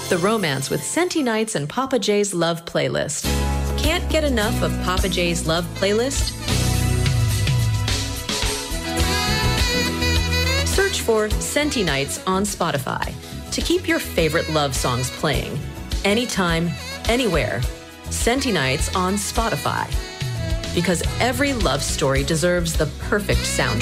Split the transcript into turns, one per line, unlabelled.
the romance with Senti Nights and Papa J's Love Playlist. Can't get enough of Papa J's Love Playlist? Search for Senti Nights on Spotify to keep your favorite love songs playing anytime, anywhere. Senti Nights on Spotify. Because every love story deserves the perfect soundtrack.